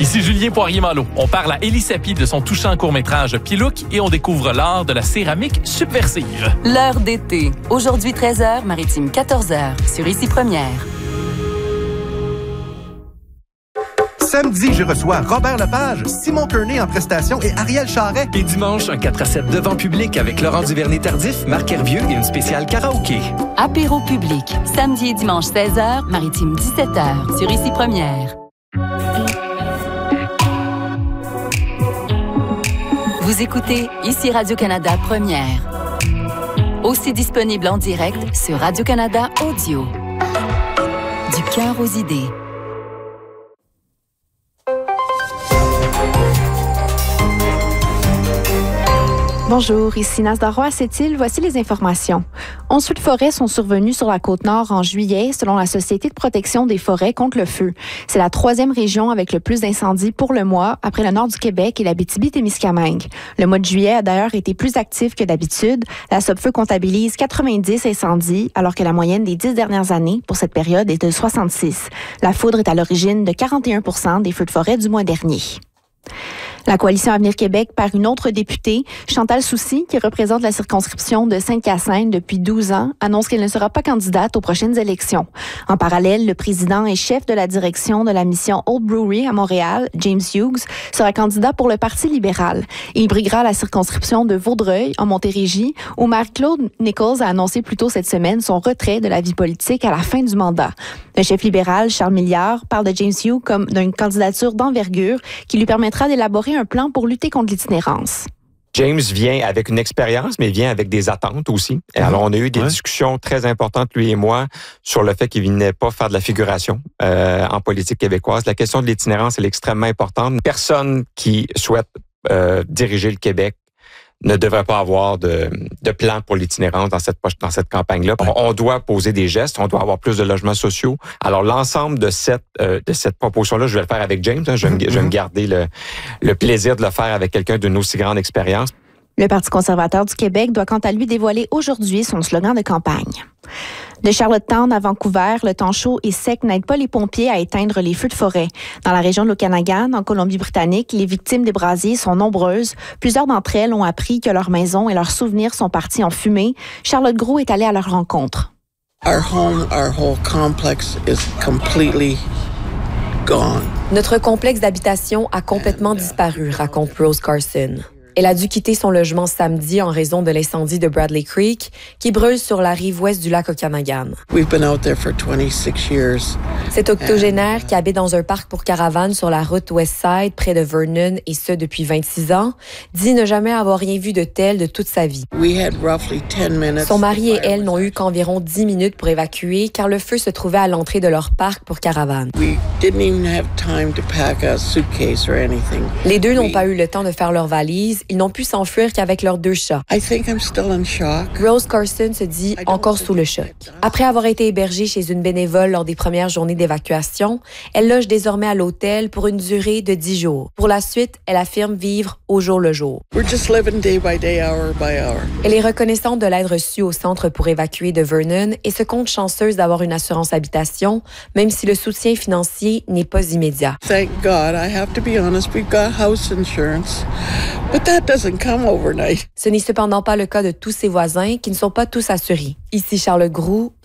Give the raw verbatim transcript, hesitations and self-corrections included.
Ici Julien Poirier-Malo. On parle à Élie Sapi de son touchant court-métrage Pilouk et on découvre l'art de la céramique subversive. L'heure d'été. Aujourd'hui treize heures, Maritime quatorze heures, sur Ici Première. Samedi, je reçois Robert Lepage, Simon Kearney en prestation et Ariel Charret. Et dimanche, un quatre à sept devant public avec Laurent Duvernay-Tardif, Marc Hervieux et une spéciale karaoké. Apéro public. Samedi et dimanche seize heures, Maritime dix-sept heures, sur Ici Première. Vous écoutez Ici Radio-Canada Première. Aussi disponible en direct sur Radio-Canada Audio. Du cœur aux idées. Bonjour, ici Nasda Roy à Sept-Îles. Voici les informations. onze feux de forêt sont survenus sur la Côte-Nord en juillet, selon la Société de protection des forêts contre le feu. C'est la troisième région avec le plus d'incendies pour le mois, après le nord du Québec et l'Abitibi-Témiscamingue. Le mois de juillet a d'ailleurs été plus actif que d'habitude. La Sopfeu comptabilise quatre-vingt-dix incendies, alors que la moyenne des dix dernières années pour cette période est de soixante-six. La foudre est à l'origine de quarante et un pour cent des feux de forêt du mois dernier. La Coalition Avenir Québec perd une autre députée. Chantal Soucy, qui représente la circonscription de Sainte-Hyacinthe depuis douze ans, annonce qu'elle ne sera pas candidate aux prochaines élections. En parallèle, le président et chef de la direction de la mission Old Brewery à Montréal, James Hughes, sera candidat pour le Parti libéral. Il briguera la circonscription de Vaudreuil, en Montérégie, où Marc-Claude Nichols a annoncé plus tôt cette semaine son retrait de la vie politique à la fin du mandat. Le chef libéral, Charles Milliard, parle de James Hughes comme d'une candidature d'envergure qui lui permettra d'élaborer un plan pour lutter contre l'itinérance. James vient avec une expérience, mais vient avec des attentes aussi. Et alors, on a eu des ouais. discussions très importantes, lui et moi, sur le fait qu'il ne venait pas faire de la figuration euh, en politique québécoise. La question de l'itinérance, elle est extrêmement importante. Personne qui souhaite euh, diriger le Québec ne devrait pas avoir de, de plan pour l'itinérance dans cette, dans cette campagne-là. On, on doit poser des gestes, on doit avoir plus de logements sociaux. Alors, l'ensemble de cette, euh, de cette proposition-là, je vais le faire avec James. Hein, je, vais me, je vais me garder le, le plaisir de le faire avec quelqu'un d'une aussi grande expérience. Le Parti conservateur du Québec doit quant à lui dévoiler aujourd'hui son slogan de campagne. De Charlottetown à Vancouver, le temps chaud et sec n'aide pas les pompiers à éteindre les feux de forêt. Dans la région de l'Okanagan, en Colombie-Britannique, les victimes des brasiers sont nombreuses. Plusieurs d'entre elles ont appris que leur maison et leurs souvenirs sont partis en fumée. Charlotte Gros est allée à leur rencontre. Our home, our whole complex is completely gone. Notre complexe d'habitation a complètement disparu, raconte Rose Carson. Elle a dû quitter son logement samedi en raison de l'incendie de Bradley Creek qui brûle sur la rive ouest du lac Okanagan. We've been out there for twenty-six years. Cet octogénaire qui habite dans un parc pour caravanes sur la route Westside près de Vernon et ce depuis vingt-six ans, dit ne jamais avoir rien vu de tel de toute sa vie. We had roughly ten minutes. Son mari et elle n'ont eu qu'environ dix minutes pour évacuer car le feu se trouvait à l'entrée de leur parc pour caravanes. We didn't even have time to pack a suitcase or anything. Les deux n'ont pas eu le temps de faire leurs valises. Ils n'ont pu s'enfuir qu'avec leurs deux chats. I think I'm still in shock. Rose Carson se dit encore sous le choc. Après avoir été hébergée chez une bénévole lors des premières journées d'évacuation, elle loge désormais à l'hôtel pour une durée de dix jours. Pour la suite, elle affirme vivre au jour le jour. We're just living day by day, hour by hour. Elle est reconnaissante de l'aide reçue au centre pour évacuer de Vernon et se compte chanceuse d'avoir une assurance habitation, même si le soutien financier n'est pas immédiat. Thank God, I have to be honest, we've got house insurance, but that doesn't come overnight. Ce n'est cependant pas le cas de tous ses voisins qui ne sont pas tous assurés. Ici Charles Groux,